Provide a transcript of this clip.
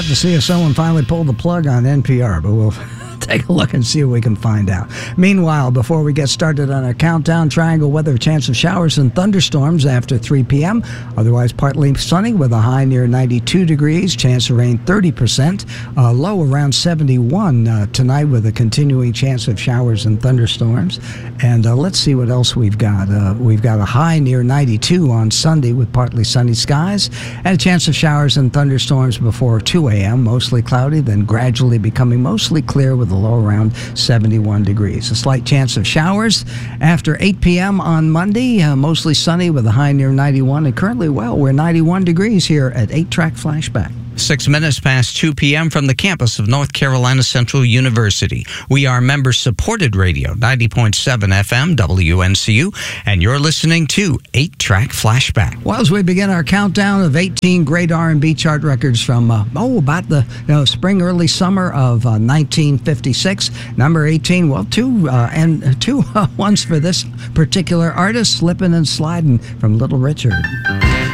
that to see if someone finally pulled the plug on NPR, but we'll take a look and see what we can find out. Meanwhile, before we get started on our countdown, triangle weather, chance of showers and thunderstorms after 3 p.m. Otherwise, partly sunny with a high near 92 degrees. Chance of rain 30%. Low around 71 tonight with a continuing chance of showers and thunderstorms. And let's see what else we've got. We've got a high near 92 on Sunday with partly sunny skies and a chance of showers and thunderstorms before 2 a.m. Mostly cloudy, then gradually becoming mostly clear with a low around 71 degrees. A slight chance of showers after 8 p.m. on Monday, mostly sunny with a high near 91. And currently, we're 91 degrees here at 8-Track Flashback. 6 minutes past 2 p.m. from the campus of North Carolina Central University. We are member-supported radio, 90.7 FM, WNCU, and you're listening to 8-Track Flashback. Well, as we begin our countdown of 18 great R&B chart records from, about the spring, early summer of 1956. Number 18, well, two ones for this particular artist, Slippin' and Slidin' from Little Richard.